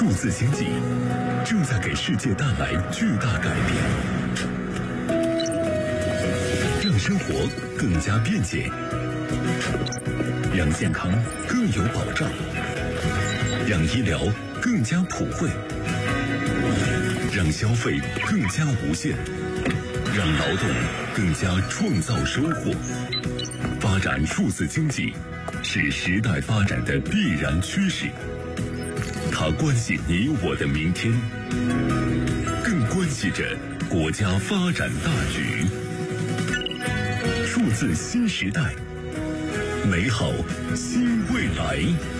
数字经济正在给世界带来巨大改变，让生活更加便捷，让健康更有保障，让医疗更加普惠，让消费更加无限，让劳动更加创造收获。发展数字经济是时代发展的必然趋势，它关系你我的明天，更关系着国家发展大局。数字新时代，美好新未来。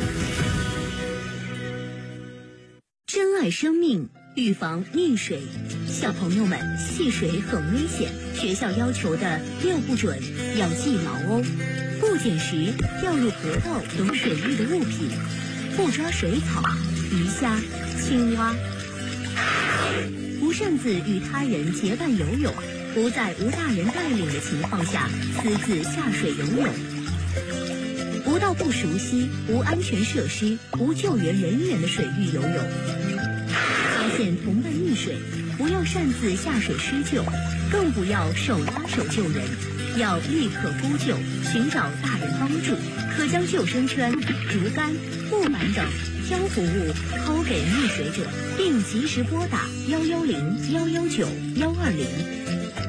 珍爱生命，预防溺水。小朋友们，戏水很危险，学校要求的6不准要记牢哦。不捡拾掉入河道等水域的物品，不抓水草、鱼虾、青蛙，不擅自与他人结伴游泳，不在无大人带领的情况下私自下水游泳，不到不熟悉、无安全设施、无救援人员的水域游泳。发现同伴溺水，不要擅自下水施救，更不要手拉手救人，要立刻呼救，寻找大人帮助。可将救生圈、竹竿、木板等漂浮物抛给溺水者，并及时拨打110、119、120。